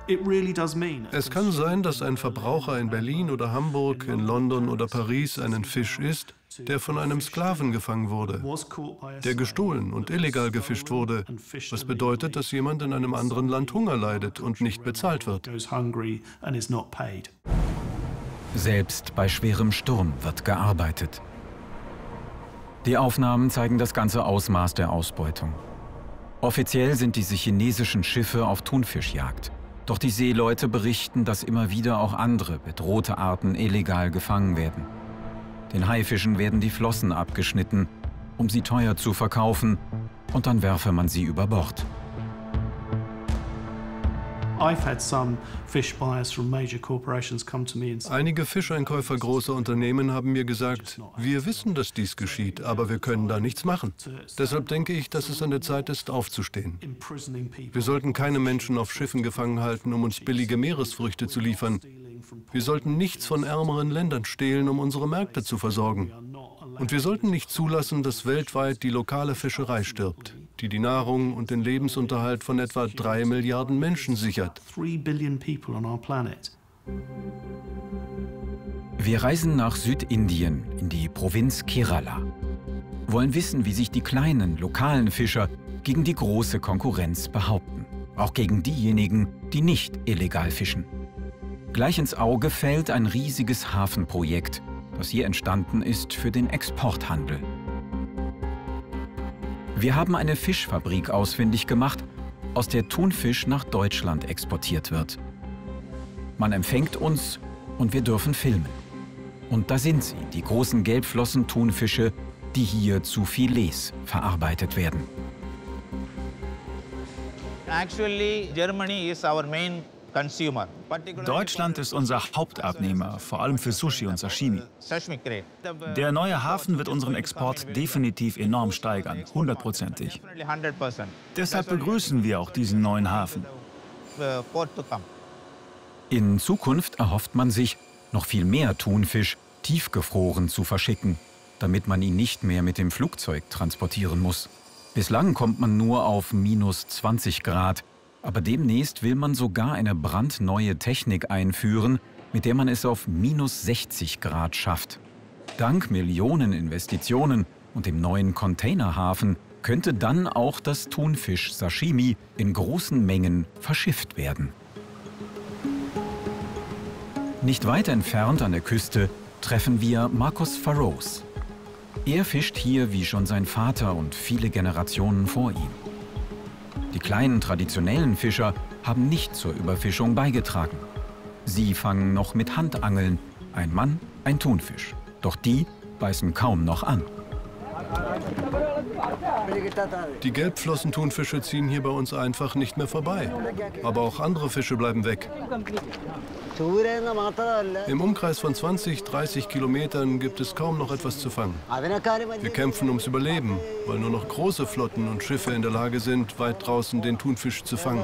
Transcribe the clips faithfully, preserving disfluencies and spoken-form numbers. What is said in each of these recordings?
Es kann sein, dass ein Verbraucher in Berlin oder Hamburg, in London oder Paris einen Fisch isst, der von einem Sklaven gefangen wurde, der gestohlen und illegal gefischt wurde, was bedeutet, dass jemand in einem anderen Land Hunger leidet und nicht bezahlt wird. Selbst bei schwerem Sturm wird gearbeitet. Die Aufnahmen zeigen das ganze Ausmaß der Ausbeutung. Offiziell sind diese chinesischen Schiffe auf Thunfischjagd. Doch die Seeleute berichten, dass immer wieder auch andere bedrohte Arten illegal gefangen werden. Den Haifischen werden die Flossen abgeschnitten, um sie teuer zu verkaufen, und dann werfe man sie über Bord. Einige Fischeinkäufer großer Unternehmen haben mir gesagt, wir wissen, dass dies geschieht, aber wir können da nichts machen. Deshalb denke ich, dass es an der Zeit ist, aufzustehen. Wir sollten keine Menschen auf Schiffen gefangen halten, um uns billige Meeresfrüchte zu liefern. Wir sollten nichts von ärmeren Ländern stehlen, um unsere Märkte zu versorgen. Und wir sollten nicht zulassen, dass weltweit die lokale Fischerei stirbt, die die Nahrung und den Lebensunterhalt von etwa drei Milliarden Menschen sichert. Wir reisen nach Südindien, in die Provinz Kerala. Wollen wissen, wie sich die kleinen, lokalen Fischer gegen die große Konkurrenz behaupten. Auch gegen diejenigen, die nicht illegal fischen. Gleich ins Auge fällt ein riesiges Hafenprojekt, das hier entstanden ist für den Exporthandel. Wir haben eine Fischfabrik ausfindig gemacht, aus der Thunfisch nach Deutschland exportiert wird. Man empfängt uns und wir dürfen filmen. Und da sind sie, die großen Gelbflossen-Thunfische, die hier zu Filets verarbeitet werden. Actually, Germany is our main consumer. Deutschland ist unser Hauptabnehmer, vor allem für Sushi und Sashimi. Der neue Hafen wird unseren Export definitiv enorm steigern, hundertprozentig. Deshalb begrüßen wir auch diesen neuen Hafen. In Zukunft erhofft man sich, noch viel mehr Thunfisch tiefgefroren zu verschicken, damit man ihn nicht mehr mit dem Flugzeug transportieren muss. Bislang kommt man nur auf minus zwanzig Grad. Aber demnächst will man sogar eine brandneue Technik einführen, mit der man es auf minus sechzig Grad schafft. Dank Millionen Investitionen und dem neuen Containerhafen könnte dann auch das Thunfisch-Sashimi in großen Mengen verschifft werden. Nicht weit entfernt an der Küste treffen wir Marcos Farrows. Er fischt hier wie schon sein Vater und viele Generationen vor ihm. Die kleinen traditionellen Fischer haben nicht zur Überfischung beigetragen. Sie fangen noch mit Handangeln, ein Mann, ein Thunfisch. Doch die beißen kaum noch an. Die Gelbflossen-Thunfische ziehen hier bei uns einfach nicht mehr vorbei. Aber auch andere Fische bleiben weg. Im Umkreis von zwanzig, dreißig Kilometern gibt es kaum noch etwas zu fangen. Wir kämpfen ums Überleben, weil nur noch große Flotten und Schiffe in der Lage sind, weit draußen den Thunfisch zu fangen.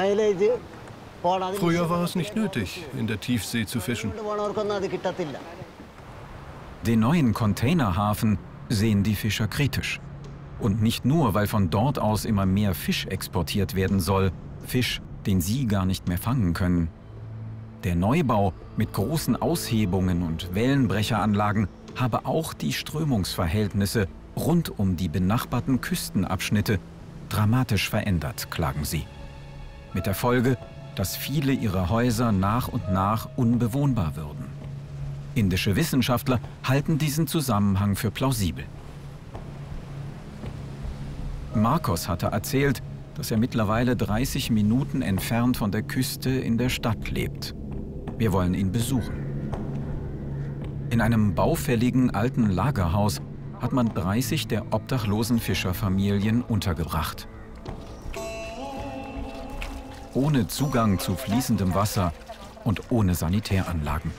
Früher war es nicht nötig, in der Tiefsee zu fischen. Den neuen Containerhafen sehen die Fischer kritisch. Und nicht nur, weil von dort aus immer mehr Fisch exportiert werden soll, Fisch, den sie gar nicht mehr fangen können. Der Neubau mit großen Aushebungen und Wellenbrecheranlagen habe auch die Strömungsverhältnisse rund um die benachbarten Küstenabschnitte dramatisch verändert, klagen sie. Mit der Folge, dass viele ihrer Häuser nach und nach unbewohnbar würden. Indische Wissenschaftler halten diesen Zusammenhang für plausibel. Marcos hatte erzählt, dass er mittlerweile dreißig Minuten entfernt von der Küste in der Stadt lebt. Wir wollen ihn besuchen. In einem baufälligen alten Lagerhaus hat man dreißig der obdachlosen Fischerfamilien untergebracht. Ohne Zugang zu fließendem Wasser und ohne Sanitäranlagen.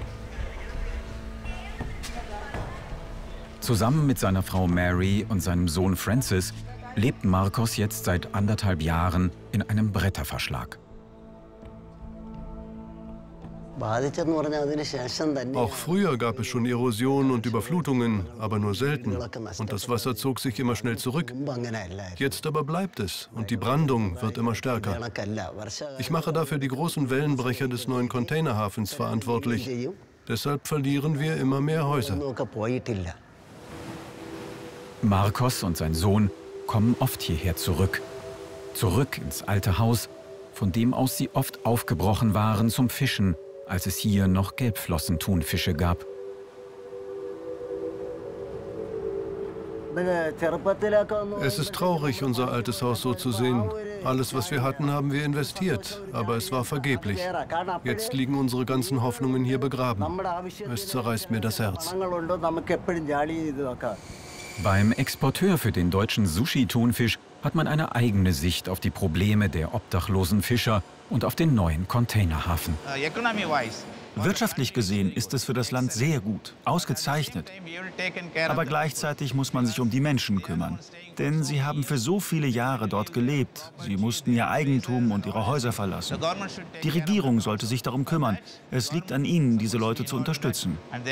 Zusammen mit seiner Frau Mary und seinem Sohn Francis lebt Marcos jetzt seit anderthalb Jahren in einem Bretterverschlag. Auch früher gab es schon Erosion und Überflutungen, aber nur selten. Und das Wasser zog sich immer schnell zurück. Jetzt aber bleibt es und die Brandung wird immer stärker. Ich mache dafür die großen Wellenbrecher des neuen Containerhafens verantwortlich. Deshalb verlieren wir immer mehr Häuser. Marcos und sein Sohn kommen oft hierher zurück. Zurück ins alte Haus, von dem aus sie oft aufgebrochen waren zum Fischen, als es hier noch Gelbflossenthunfische gab. Es ist traurig, unser altes Haus so zu sehen. Alles, was wir hatten, haben wir investiert, aber es war vergeblich. Jetzt liegen unsere ganzen Hoffnungen hier begraben. Es zerreißt mir das Herz. Beim Exporteur für den deutschen Sushi-Thunfisch hat man eine eigene Sicht auf die Probleme der obdachlosen Fischer und auf den neuen Containerhafen. Wirtschaftlich gesehen ist es für das Land sehr gut, ausgezeichnet. Aber gleichzeitig muss man sich um die Menschen kümmern. Denn sie haben für so viele Jahre dort gelebt. Sie mussten ihr Eigentum und ihre Häuser verlassen. Die Regierung sollte sich darum kümmern. Es liegt an ihnen, diese Leute zu unterstützen.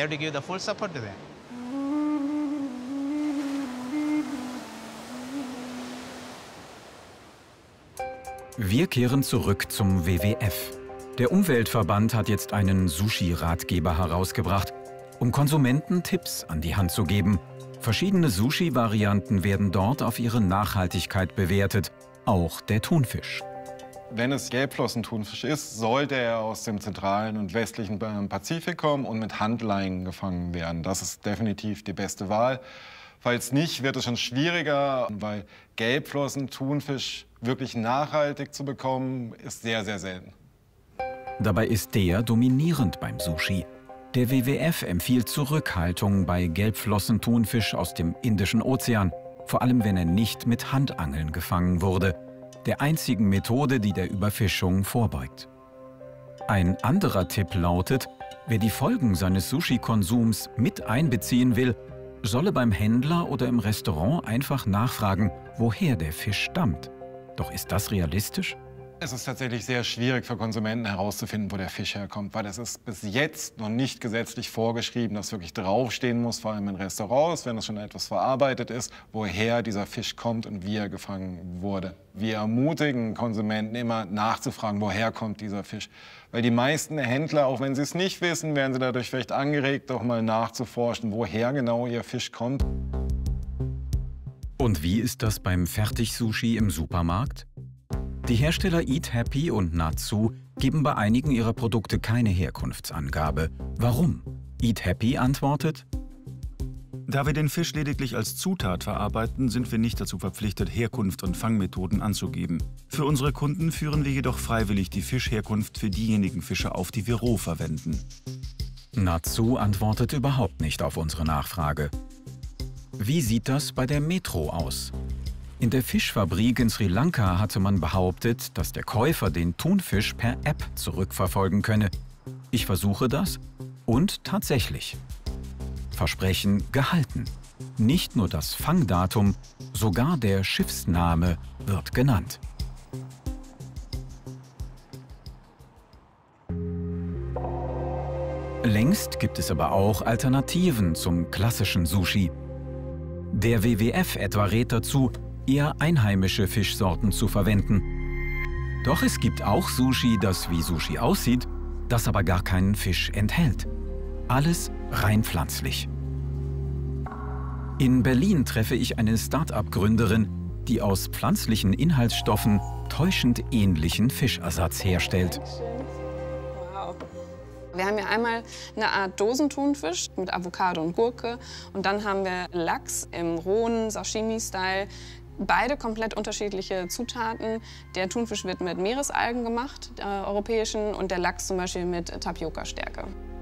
Wir kehren zurück zum W W F. Der Umweltverband hat jetzt einen Sushi-Ratgeber herausgebracht, um Konsumenten Tipps an die Hand zu geben. Verschiedene Sushi-Varianten werden dort auf ihre Nachhaltigkeit bewertet, auch der Thunfisch. Wenn es Gelbflossenthunfisch ist, sollte er aus dem zentralen und westlichen Pazifik kommen und mit Handleinen gefangen werden. Das ist definitiv die beste Wahl. Falls nicht, wird es schon schwieriger, weil Gelbflossenthunfisch wirklich nachhaltig zu bekommen, ist sehr, sehr selten. Dabei ist der dominierend beim Sushi. Der W W F empfiehlt Zurückhaltung bei Gelbflossenthunfisch aus dem Indischen Ozean, vor allem wenn er nicht mit Handangeln gefangen wurde, der einzigen Methode, die der Überfischung vorbeugt. Ein anderer Tipp lautet, wer die Folgen seines Sushi-Konsums mit einbeziehen will, solle beim Händler oder im Restaurant einfach nachfragen, woher der Fisch stammt. Doch ist das realistisch? Es ist tatsächlich sehr schwierig für Konsumenten herauszufinden, wo der Fisch herkommt, weil es ist bis jetzt noch nicht gesetzlich vorgeschrieben, dass wirklich draufstehen muss, vor allem in Restaurants, wenn es schon etwas verarbeitet ist, woher dieser Fisch kommt und wie er gefangen wurde. Wir ermutigen Konsumenten immer nachzufragen, woher kommt dieser Fisch. Weil die meisten Händler, auch wenn sie es nicht wissen, werden sie dadurch vielleicht angeregt, auch mal nachzuforschen, woher genau ihr Fisch kommt. Und wie ist das beim Fertigsushi im Supermarkt? Die Hersteller Eat Happy und Natsu geben bei einigen ihrer Produkte keine Herkunftsangabe. Warum? Eat Happy antwortet: Da wir den Fisch lediglich als Zutat verarbeiten, sind wir nicht dazu verpflichtet, Herkunft und Fangmethoden anzugeben. Für unsere Kunden führen wir jedoch freiwillig die Fischherkunft für diejenigen Fische auf, die wir roh verwenden. Natsu antwortet überhaupt nicht auf unsere Nachfrage. Wie sieht das bei der Metro aus? In der Fischfabrik in Sri Lanka hatte man behauptet, dass der Käufer den Thunfisch per App zurückverfolgen könne. Ich versuche das und tatsächlich. Versprechen gehalten. Nicht nur das Fangdatum, sogar der Schiffsname wird genannt. Längst gibt es aber auch Alternativen zum klassischen Sushi. Der W W F etwa rät dazu, eher einheimische Fischsorten zu verwenden. Doch es gibt auch Sushi, das wie Sushi aussieht, das aber gar keinen Fisch enthält. Alles rein pflanzlich. In Berlin treffe ich eine Start-up-Gründerin, die aus pflanzlichen Inhaltsstoffen täuschend ähnlichen Fischersatz herstellt. Wir haben ja einmal eine Art Dosenthunfisch mit Avocado und Gurke und dann haben wir Lachs im rohen Sashimi-Style. Beide komplett unterschiedliche Zutaten. Der Thunfisch wird mit Meeresalgen gemacht, äh, europäischen, und der Lachs zum Beispiel mit Tapioca-Stärke.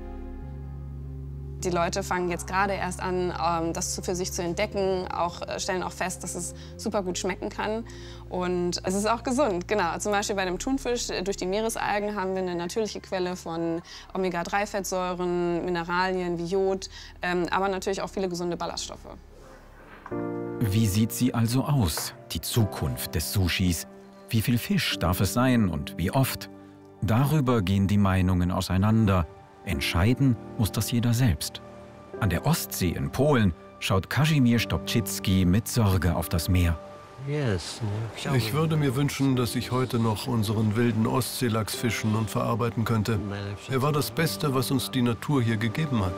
Die Leute fangen jetzt gerade erst an, ähm, das für sich zu entdecken, auch, äh, stellen auch fest, dass es super gut schmecken kann. Und es ist auch gesund, genau. Zum Beispiel bei dem Thunfisch, durch die Meeresalgen haben wir eine natürliche Quelle von Omega drei Fettsäuren, Mineralien wie Jod, ähm, aber natürlich auch viele gesunde Ballaststoffe. Wie sieht sie also aus, die Zukunft des Sushis? Wie viel Fisch darf es sein und wie oft? Darüber gehen die Meinungen auseinander. Entscheiden muss das jeder selbst. An der Ostsee in Polen schaut Kazimierz Stopczycki mit Sorge auf das Meer. Ich würde mir wünschen, dass ich heute noch unseren wilden Ostseelachs fischen und verarbeiten könnte. Er war das Beste, was uns die Natur hier gegeben hat.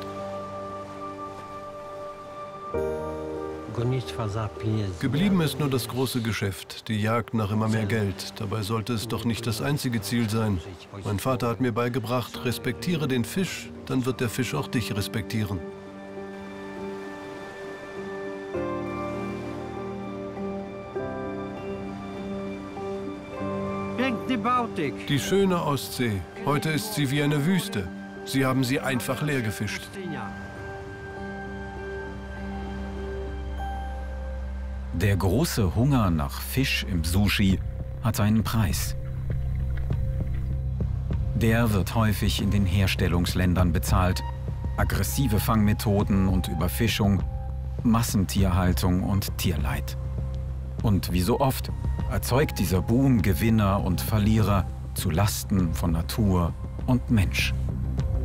Geblieben ist nur das große Geschäft, die Jagd nach immer mehr Geld. Dabei sollte es doch nicht das einzige Ziel sein. Mein Vater hat mir beigebracht, respektiere den Fisch, dann wird der Fisch auch dich respektieren. Die schöne Ostsee. Heute ist sie wie eine Wüste. Sie haben sie einfach leer gefischt. Der große Hunger nach Fisch im Sushi hat seinen Preis. Der wird häufig in den Herstellungsländern bezahlt. Aggressive Fangmethoden und Überfischung, Massentierhaltung und Tierleid. Und wie so oft erzeugt dieser Boom Gewinner und Verlierer zu Lasten von Natur und Mensch.